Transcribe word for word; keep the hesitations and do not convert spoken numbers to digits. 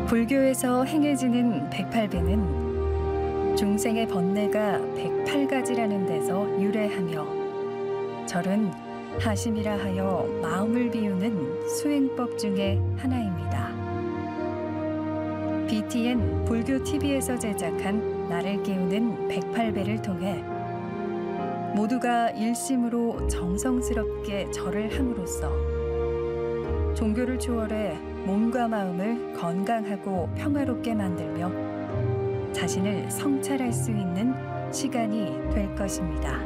불교에서 행해지는 백팔 배는 중생의 번뇌가 백팔 가지라는 데서 유래하며 절은 하심이라 하여 마음을 비우는 수행법 중에 하나입니다. 비티엔 불교 티비에서 제작한 나를 깨우는 백팔 배를 통해 모두가 일심으로 정성스럽게 절을 함으로써 종교를 초월해 몸과 마음을 건강하고 평화롭게 만들며 자신을 성찰할 수 있는 시간이 될 것입니다.